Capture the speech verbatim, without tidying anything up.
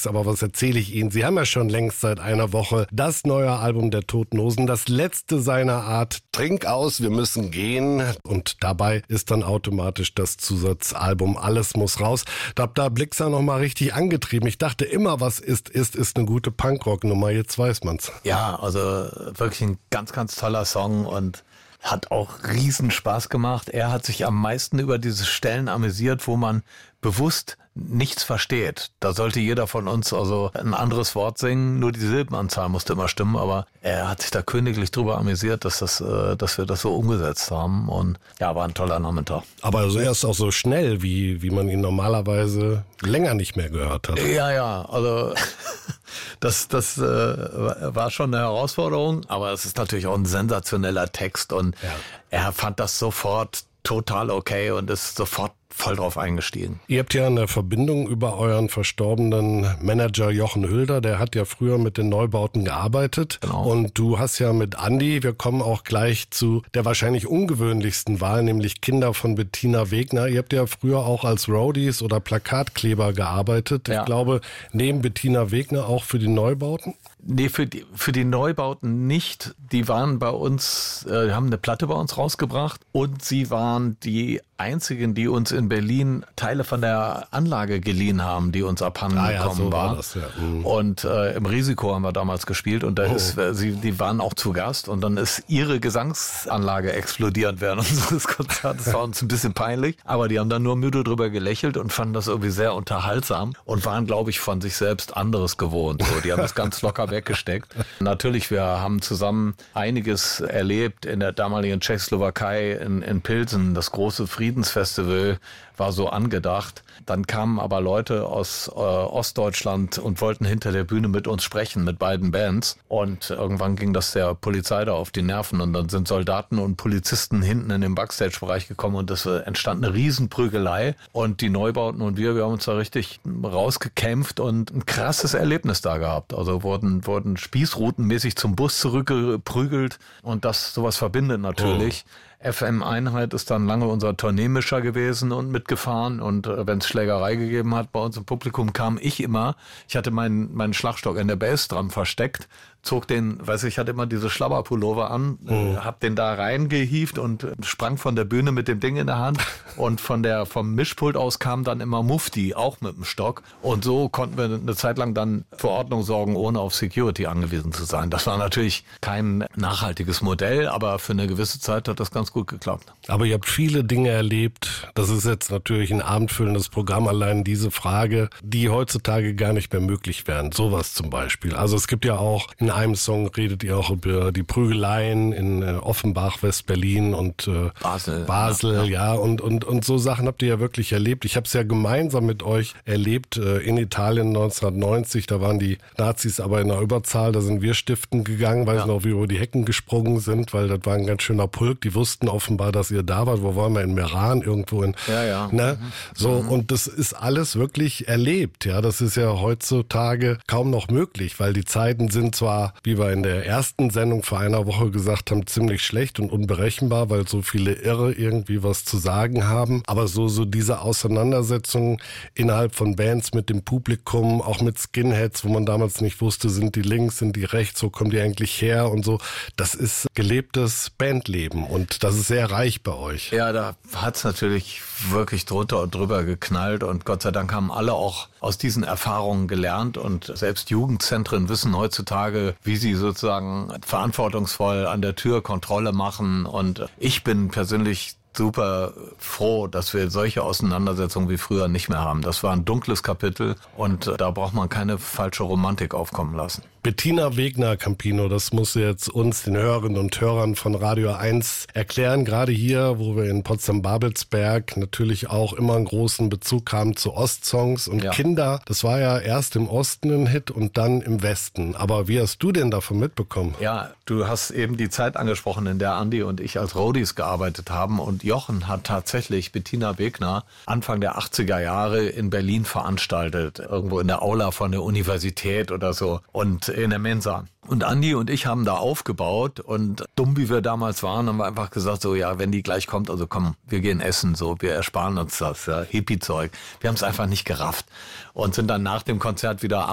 Max, aber was erzähle ich Ihnen? Sie haben ja schon längst seit einer Woche das neue Album der Toten Hosen, das letzte seiner Art. Trink aus, wir müssen gehen. Und dabei ist dann automatisch das Zusatzalbum Alles muss raus. Da hat da Blixa noch mal richtig angetrieben. Ich dachte immer, was ist, ist, ist eine gute Punkrock-Nummer. Jetzt weiß man's. Ja, also wirklich ein ganz, ganz toller Song und hat auch riesen Spaß gemacht. Er hat sich am meisten über diese Stellen amüsiert, wo man bewusst nichts versteht. Da sollte jeder von uns also ein anderes Wort singen, nur die Silbenanzahl musste immer stimmen, aber er hat sich da königlich drüber amüsiert, dass das, äh, dass wir das so umgesetzt haben und ja, war ein toller Nachmittag. Aber also er ist auch so schnell, wie, wie man ihn normalerweise länger nicht mehr gehört hat. Ja, ja, also das, das äh, war schon eine Herausforderung, aber es ist natürlich auch ein sensationeller Text und ja. Er fand das sofort total okay und ist sofort voll drauf eingestiegen. Ihr habt ja eine Verbindung über euren verstorbenen Manager Jochen Hülder, der hat ja früher mit den Neubauten gearbeitet. Genau. Und du hast ja mit Andi, wir kommen auch gleich zu der wahrscheinlich ungewöhnlichsten Wahl, nämlich Kinder von Bettina Wegner. Ihr habt ja früher auch als Roadies oder Plakatkleber gearbeitet. Ja. Ich glaube, neben Bettina Wegner auch für die Neubauten? Nee, für die, für die Neubauten nicht. Die waren bei uns, äh, haben eine Platte bei uns rausgebracht und sie waren die einzigen, die uns in Berlin Teile von der Anlage geliehen haben, die uns abhanden ah, ja, gekommen so war. war das, ja. Mhm. Und äh, im Risiko haben wir damals gespielt und da oh. ist, sie, die waren auch zu Gast und dann ist ihre Gesangsanlage explodierend während unseres Konzerts. Das war uns ein bisschen peinlich, aber die haben dann nur müde drüber gelächelt und fanden das irgendwie sehr unterhaltsam und waren, glaube ich, von sich selbst anderes gewohnt. So, die haben das ganz locker weggesteckt. Natürlich, wir haben zusammen einiges erlebt in der damaligen Tschechoslowakei in, in Pilsen, das große Friedensfestival war so angedacht. Dann kamen aber Leute aus äh, Ostdeutschland und wollten hinter der Bühne mit uns sprechen, mit beiden Bands. Und irgendwann ging das der Polizei da auf die Nerven und dann sind Soldaten und Polizisten hinten in den Backstage-Bereich gekommen und es äh, entstand eine Riesenprügelei. Und die Neubauten und wir, wir haben uns da richtig rausgekämpft und ein krasses Erlebnis da gehabt. Also wurden, wurden spießrutenmäßig zum Bus zurückgeprügelt und das, sowas verbindet natürlich. Oh. F M-Einheit ist dann lange unser Tourneemischer gewesen und mitgefahren und äh, wenn es Schlägerei gegeben hat bei uns im Publikum, kam ich immer, ich hatte meinen meinen Schlagstock in der Bassdrum versteckt, zog den, weiß ich, ich hatte immer diese Schlabberpullover an, oh. äh, hab den da reingehievt und äh, sprang von der Bühne mit dem Ding in der Hand und von der vom Mischpult aus kam dann immer Mufti, auch mit dem Stock und so konnten wir eine Zeit lang dann für Ordnung sorgen, ohne auf Security angewiesen zu sein. Das war natürlich kein nachhaltiges Modell, aber für eine gewisse Zeit hat das ganz gut geklappt. Aber ihr habt viele Dinge erlebt. Das ist jetzt natürlich ein abendfüllendes Programm. Allein diese Frage, die heutzutage gar nicht mehr möglich wären. Sowas zum Beispiel. Also es gibt ja auch, in einem Song redet ihr auch über die Prügeleien in Offenbach, West-Berlin und äh, Basel. Basel, ja, ja. ja. Und, und, und so Sachen habt ihr ja wirklich erlebt. Ich habe es ja gemeinsam mit euch erlebt äh, in Italien neunzehnhundertneunzig. Da waren die Nazis aber in der Überzahl. Da sind wir stiften gegangen, weiß ja. noch, wie wir über die Hecken gesprungen sind, weil das war ein ganz schöner Pulk. Die wussten offenbar, dass ihr da wart. Wo waren wir? In Meran, irgendwo in... Ja, ja. Ne? Mhm. So, mhm. und das ist alles wirklich erlebt. Ja, das ist ja heutzutage kaum noch möglich, weil die Zeiten sind zwar, wie wir in der ersten Sendung vor einer Woche gesagt haben, ziemlich schlecht und unberechenbar, weil so viele Irre irgendwie was zu sagen haben. Aber so, so diese Auseinandersetzungen innerhalb von Bands mit dem Publikum, auch mit Skinheads, wo man damals nicht wusste, sind die links, sind die rechts, wo kommen die eigentlich her und so. Das ist gelebtes Bandleben und das ist sehr reich bei euch. Ja, da hat's natürlich wirklich drunter und drüber geknallt und Gott sei Dank haben alle auch aus diesen Erfahrungen gelernt und selbst Jugendzentren wissen heutzutage, wie sie sozusagen verantwortungsvoll an der Tür Kontrolle machen und ich bin persönlich super froh, dass wir solche Auseinandersetzungen wie früher nicht mehr haben. Das war ein dunkles Kapitel und da braucht man keine falsche Romantik aufkommen lassen. Bettina Wegner, Campino, das muss jetzt uns, den Hörerinnen und Hörern von Radio eins erklären. Gerade hier, wo wir in Potsdam-Babelsberg natürlich auch immer einen großen Bezug haben zu Ostsongs und ja. Kinder. Das war ja erst im Osten ein Hit und dann im Westen. Aber wie hast du denn davon mitbekommen? Ja, du hast eben die Zeit angesprochen, in der Andi und ich als Roadies gearbeitet haben und Jochen hat tatsächlich Bettina Wegner Anfang der achtziger Jahre in Berlin veranstaltet, irgendwo in der Aula von der Universität oder so und in der Mensa. Und Andi und ich haben da aufgebaut und dumm wie wir damals waren, haben wir einfach gesagt, so ja, wenn die gleich kommt, also komm, wir gehen essen, so, wir ersparen uns das, ja, Hippie-Zeug. Wir haben es einfach nicht gerafft und sind dann nach dem Konzert wieder